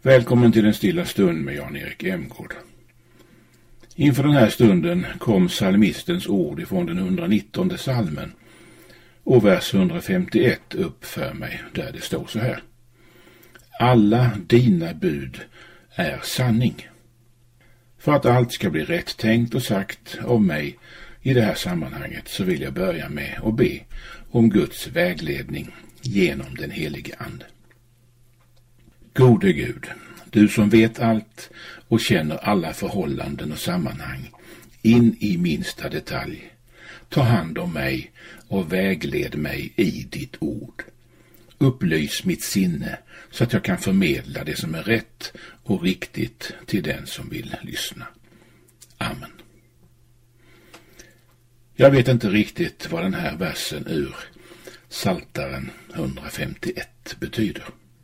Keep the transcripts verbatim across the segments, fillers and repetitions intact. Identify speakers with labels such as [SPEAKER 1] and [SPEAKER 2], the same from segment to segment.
[SPEAKER 1] Välkommen till en stilla stund med Jan-Erik Emgård. Inför den här stunden kom psalmistens ord ifrån den hundranittonde psalmen och vers hundrafemtioett upp för mig, där det står så här: Alla dina bud är sanning. För att allt ska bli rätt tänkt och sagt av mig i det här sammanhanget så vill jag börja med att be om Guds vägledning genom den helige Ande. Gode Gud, du som vet allt och känner alla förhållanden och sammanhang in i minsta detalj, ta hand om mig och vägled mig i ditt ord. Upplys mitt sinne så att jag kan förmedla det som är rätt och riktigt till den som vill lyssna. Amen. Jag vet inte riktigt vad den här versen ur Psaltaren hundrafemtioett betyder.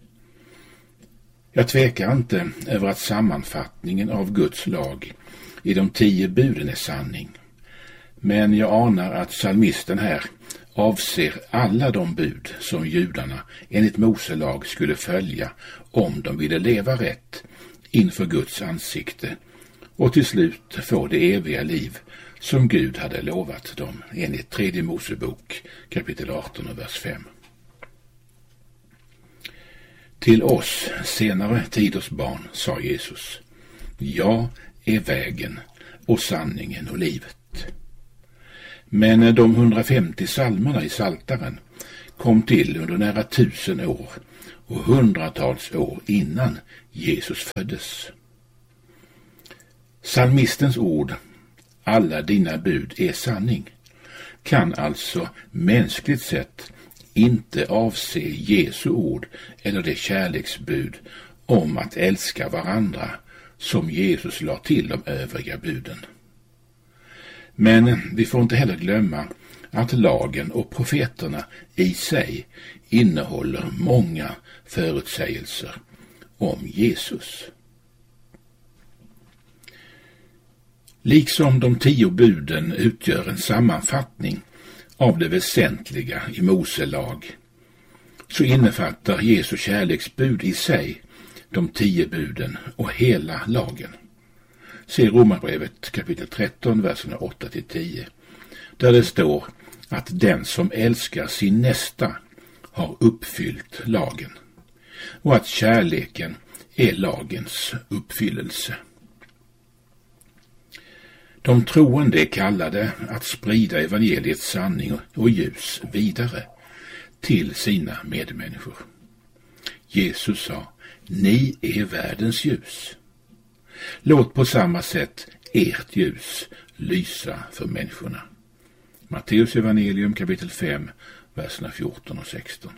[SPEAKER 1] Jag tvekar inte över att sammanfattningen av Guds lag i de tio buden är sanning, men jag anar att psalmisten här avser alla de bud som judarna enligt Mose lag skulle följa om de ville leva rätt inför Guds ansikte och till slut få det eviga liv som Gud hade lovat dem enligt tredje Mosebok kapitel arton och vers fem. Till oss senare tiders barn sa Jesus: Jag är vägen och sanningen och livet. Men de hundrafemtio psalmerna i Psaltaren kom till under nära tusen år och hundratals år innan Jesus föddes. Psalmistens ord, alla dina bud är sanning, kan alltså mänskligt sett inte avse Jesu ord eller det kärleksbud om att älska varandra som Jesus la till de övriga buden. Men vi får inte heller glömma att lagen och profeterna i sig innehåller många förutsägelser om Jesus. Liksom de tio buden utgör en sammanfattning av det väsentliga i Mose lag, så innefattar Jesu kärleksbud i sig de tio buden och hela lagen. Se Romarbrevet kapitel tretton, verserna åtta till tio, där det står att den som älskar sin nästa har uppfyllt lagen och att kärleken är lagens uppfyllelse. De troende är kallade att sprida evangeliets sanning och ljus vidare till sina medmänniskor. Jesus sa: Ni är världens ljus. Låt på samma sätt ert ljus lysa för människorna. Matteus evangelium kapitel fem, verserna fjorton och sexton.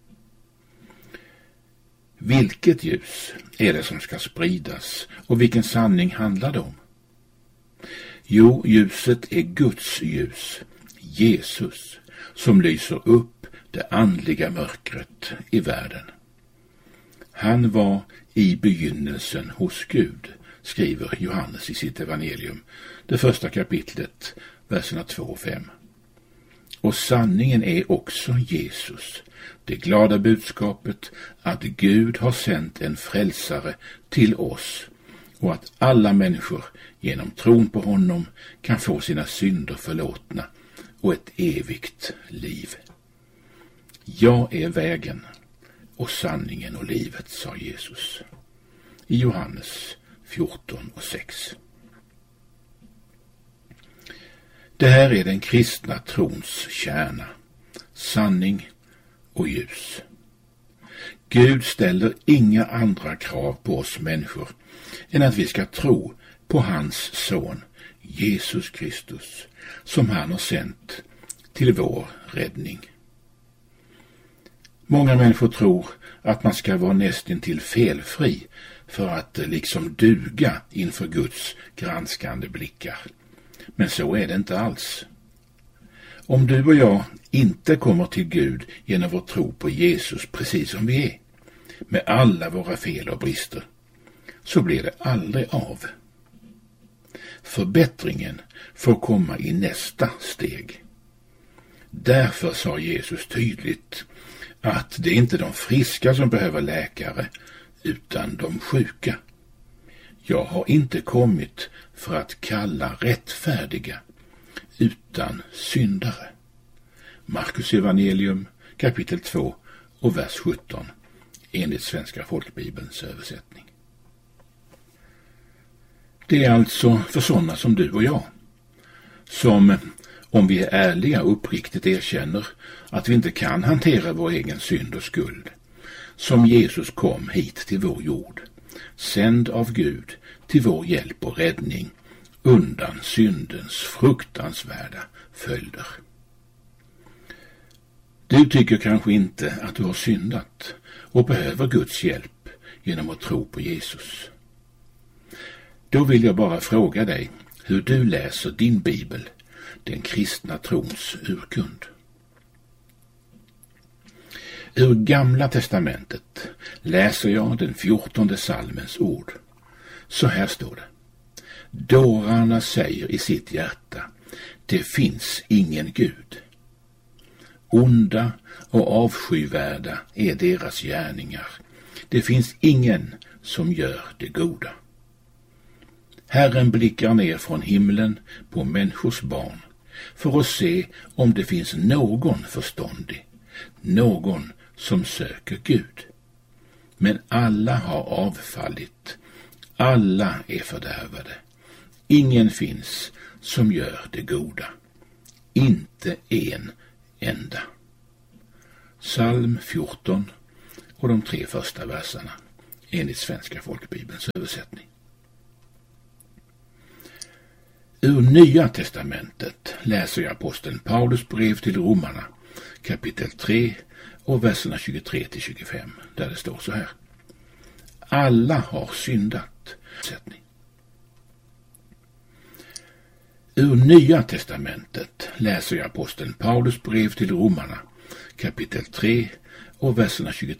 [SPEAKER 1] Vilket ljus är det som ska spridas och vilken sanning handlar det om? Jo, ljuset är Guds ljus, Jesus, som lyser upp det andliga mörkret i världen. Han var i begynnelsen hos Gud, skriver Johannes i sitt evangelium, det första kapitlet, verserna två och fem. Och sanningen är också Jesus, det glada budskapet att Gud har sänt en frälsare till oss och att alla människor genom tron på honom kan få sina synder förlåtna och ett evigt liv. Jag är vägen och sanningen och livet, sa Jesus i Johannes fjorton och sex. Det här är den kristna trons kärna, sanning och ljus. Gud ställer inga andra krav på oss människor än att vi ska tro på hans son, Jesus Kristus, som han har sänt till vår räddning. Många människor tror att man ska vara nästintill felfri för att liksom duga inför Guds granskande blickar. Men så är det inte alls. Om du och jag inte kommer till Gud genom vår tro på Jesus precis som vi är, med alla våra fel och brister, så blir det aldrig av. Förbättringen får komma i nästa steg. Därför sa Jesus tydligt att det är inte de friska som behöver läkare, utan de sjuka. Jag har inte kommit för att kalla rättfärdiga, utan syndare. Markus evangelium kapitel två och vers sjutton enligt Svenska folkbibelns översättning. Det är alltså för sådana som du och jag, som om vi är ärliga och uppriktigt erkänner att vi inte kan hantera vår egen synd och skuld, som Jesus kom hit till vår jord, sänd av Gud till vår hjälp och räddning undan syndens fruktansvärda följder. Du tycker kanske inte att du har syndat och behöver Guds hjälp genom att tro på Jesus. Då vill jag bara fråga dig hur du läser din bibel, den kristna trons urkund. Ur Gamla testamentet läser jag den fjortonde salmens ord. Så här står det: Dårarna säger i sitt hjärta, det finns ingen Gud. Onda och avskyvärda är deras gärningar. Det finns ingen som gör det goda. Herren blickar ner från himlen på människors barn för att se om det finns någon förståndig, någon som söker Gud. Men alla har avfallit, alla är fördärvade. Ingen finns som gör det goda, inte en enda. Psalm fjorton och de tre första verserna enligt Svenska folkbibelns översättning. Ur Nya testamentet läser jag aposteln Paulus brev till romarna kapitel tre och verserna tjugotre till tjugofem, där det står så här: Alla har syndat. Ur Nya testamentet läser jag aposteln Paulus brev till romarna kapitel tre och verserna tjugotre